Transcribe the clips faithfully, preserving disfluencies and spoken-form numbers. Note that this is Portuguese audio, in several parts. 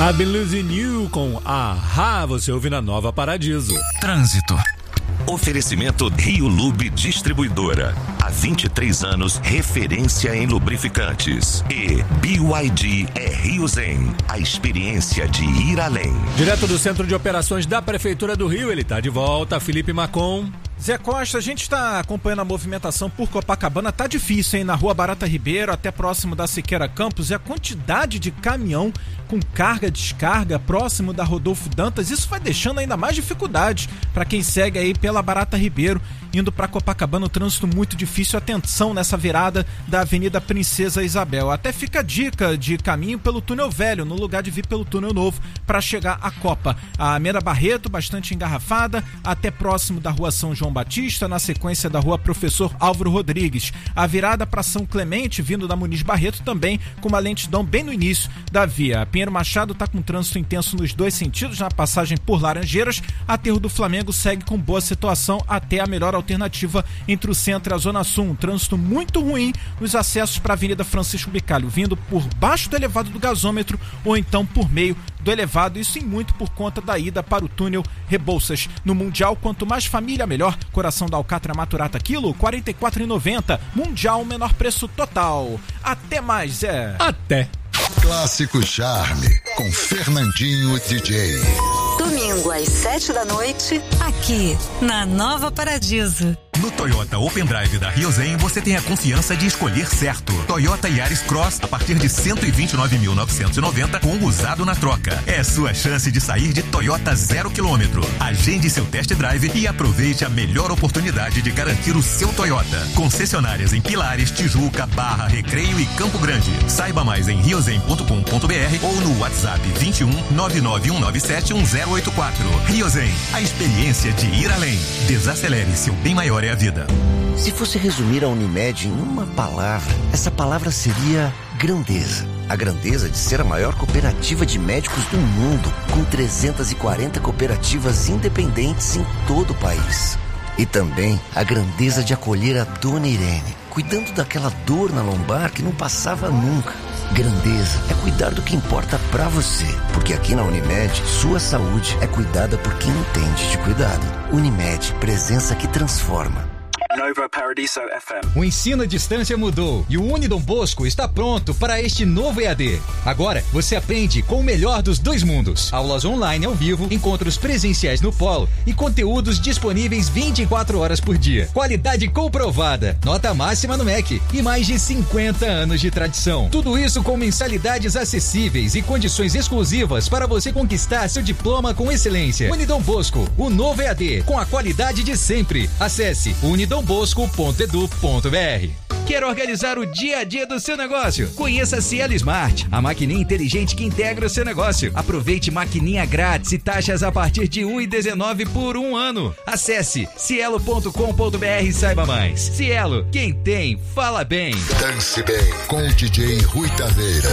I've Been Losing You com Ahá, você ouve na Nova Paradiso. Trânsito. Oferecimento Rio Lube Distribuidora. Há vinte e três anos, referência em lubrificantes. E B Y D é Rio Zen, a experiência de ir além. Direto do Centro de Operações da Prefeitura do Rio, ele está de volta, Felipe Macon. Zé Costa, a gente está acompanhando a movimentação por Copacabana, tá difícil, hein? Na Rua Barata Ribeiro, até próximo da Siqueira Campos, e a quantidade de caminhão com carga e descarga próximo da Rodolfo Dantas, isso vai deixando ainda mais dificuldade para quem segue aí pela Barata Ribeiro, indo para Copacabana, o trânsito muito difícil, atenção nessa virada da Avenida Princesa Isabel. Até fica a dica de caminho pelo Túnel Velho, no lugar de vir pelo Túnel Novo, para chegar à Copa. A Meira Barreto, bastante engarrafada, até próximo da Rua São João Batista, na sequência da Rua Professor Álvaro Rodrigues. A virada para São Clemente, vindo da Muniz Barreto, também com uma lentidão bem no início da via. Pinheiro Machado está com trânsito intenso nos dois sentidos, na passagem por Laranjeiras. Aterro do Flamengo segue com boa situação até a melhor alternativa entre o centro e a Zona Sul. Um trânsito muito ruim nos acessos para a Avenida Francisco Bicalho, vindo por baixo do elevado do gasômetro ou então por meio do elevado, isso em muito por conta da ida para o túnel Rebouças. No Mundial, quanto mais família, melhor. Coração da Alcatra Maturata quilo, quarenta e quatro reais e noventa centavos. Mundial, menor preço total. Até mais, Zé. Até. Clássico Charme, com Fernandinho D J. Domingo às sete da noite, aqui na Nova Paradiso. No Toyota Open Drive da Rio Zen, você tem a confiança de escolher certo. Toyota Yaris Cross a partir de cento e vinte e nove mil novecentos e noventa com usado na troca. É sua chance de sair de Toyota zero quilômetro. Agende seu test drive e aproveite a melhor oportunidade de garantir o seu Toyota. Concessionárias em Pilares, Tijuca, Barra, Recreio e Campo Grande. Saiba mais em riozen ponto com ponto b r ou no WhatsApp vinte e um, nove nove um nove sete um zero oito quatro. Rio Zen, a experiência de ir além. Desacelere, seu bem maior é a vida. Se fosse resumir a Unimed em uma palavra, essa palavra seria grandeza. A grandeza de ser a maior cooperativa de médicos do mundo, com trezentas e quarenta cooperativas independentes em todo o país. E também a grandeza de acolher a Dona Irene, cuidando daquela dor na lombar que não passava nunca. Grandeza é cuidar do que importa pra você, porque aqui na Unimed, sua saúde é cuidada por quem entende de cuidado. Unimed, presença que transforma. Nova Paradiso F M. O ensino à distância mudou e o Unidom Bosco está pronto para este novo E A D. Agora, você aprende com o melhor dos dois mundos. Aulas online ao vivo, encontros presenciais no polo e conteúdos disponíveis vinte e quatro horas por dia. Qualidade comprovada, nota máxima no M E C e mais de cinquenta anos de tradição. Tudo isso com mensalidades acessíveis e condições exclusivas para você conquistar seu diploma com excelência. Unidom Bosco, o novo E A D, com a qualidade de sempre. Acesse unidom bosco ponto edu ponto b r. Quer organizar o dia a dia do seu negócio? Conheça a Cielo Smart, a maquininha inteligente que integra o seu negócio. Aproveite maquininha grátis e taxas a partir de um real e dezenove centavos por um ano. Acesse cielo ponto com ponto b r e saiba mais. Cielo, quem tem, fala bem. Dance bem com o D J Rui Taveira,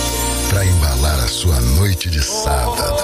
pra embalar a sua noite de sábado.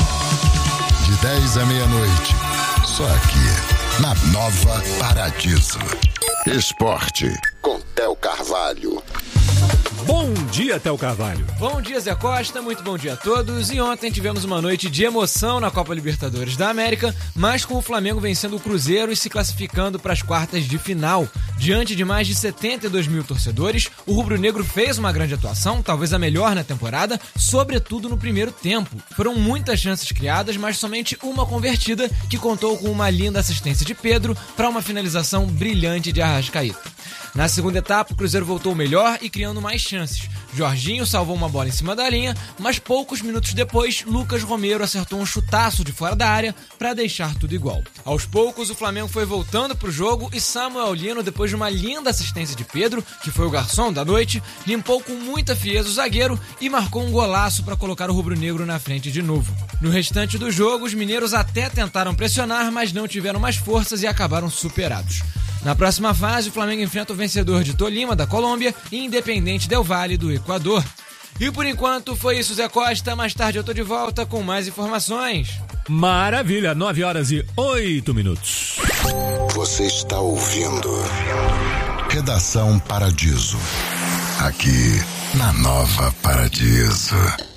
De dez à meia-noite, só aqui na Nova Paradiso. Esporte com Theo Carvalho. Bom dia, Theo Carvalho. Bom dia, Zé Costa, muito bom dia a todos. E ontem tivemos uma noite de emoção na Copa Libertadores da América, mas com o Flamengo vencendo o Cruzeiro e se classificando para as quartas de final. Diante de mais de setenta e dois mil torcedores, o rubro-negro fez uma grande atuação, talvez a melhor na temporada, sobretudo no primeiro tempo. Foram muitas chances criadas, mas somente uma convertida, que contou com uma linda assistência de Pedro para uma finalização brilhante de Arrascaeta. Na segunda etapa, o Cruzeiro voltou melhor e criando mais chances. Jorginho salvou uma bola em cima da linha, mas poucos minutos depois, Lucas Romero acertou um chutaço de fora da área para deixar tudo igual. Aos poucos, o Flamengo foi voltando para o jogo e Samuel Lino, depois de uma linda assistência de Pedro, que foi o garçom da noite, limpou com muita frieza o zagueiro e marcou um golaço para colocar o rubro-negro na frente de novo. No restante do jogo, os mineiros até tentaram pressionar, mas não tiveram mais forças e acabaram superados. Na próxima fase, o Flamengo enfrenta o vencedor de Tolima, da Colômbia, e Independente Del Valle, do Equador. E por enquanto foi isso, Zé Costa. Mais tarde eu tô de volta com mais informações. Maravilha, nove horas e oito minutos. Você está ouvindo Redação Paradiso, aqui na Nova Paradiso.